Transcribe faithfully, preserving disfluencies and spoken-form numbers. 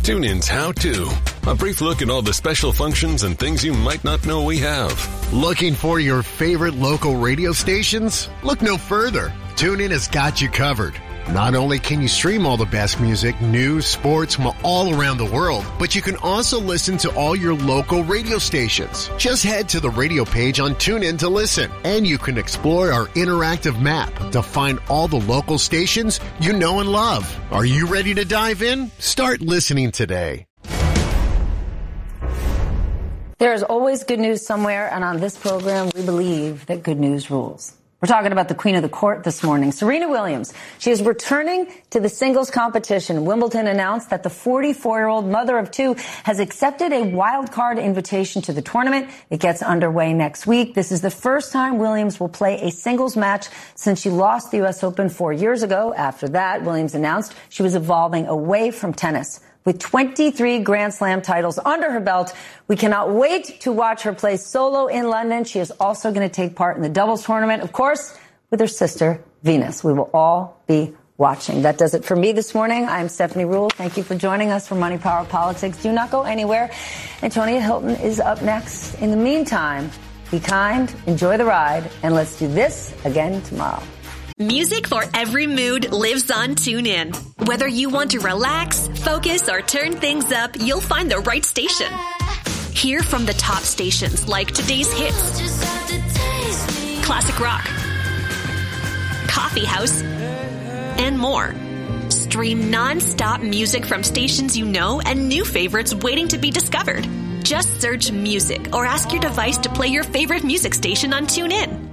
TuneIn's How To. A brief look at all the special functions and things you might not know we have. Looking for your favorite local radio stations? Look no further. TuneIn has got you covered. Not only can you stream all the best music, news, sports from all around the world, but you can also listen to all your local radio stations. Just head to the radio page on TuneIn to listen, and you can explore our interactive map to find all the local stations you know and love. Are you ready to dive in? Start listening today. There is always good news somewhere, and on this program, we believe that good news rules. We're talking about the Queen of the Court this morning, Serena Williams. She is returning to the singles competition. Wimbledon announced that the forty-four-year-old mother of two has accepted a wild card invitation to the tournament. It gets underway next week. This is the first time Williams will play a singles match since she lost the U S Open four years ago. After that, Williams announced she was evolving away from tennis. With twenty-three Grand Slam titles under her belt, we cannot wait to watch her play solo in London. She is also going to take part in the doubles tournament, of course, with her sister, Venus. We will all be watching. That does it for me this morning. I'm Stephanie Ruhle. Thank you for joining us for Money, Power, Politics. Do not go anywhere. Antonia Hilton is up next. In the meantime, be kind, enjoy the ride, and let's do this again tomorrow. Music for every mood lives on TuneIn. Whether you want to relax, focus, or turn things up, you'll find the right station. Hear from the top stations like today's hits, classic rock, coffee house, and more. Stream non-stop music from stations you know and new favorites waiting to be discovered. Just search music or ask your device to play your favorite music station on TuneIn.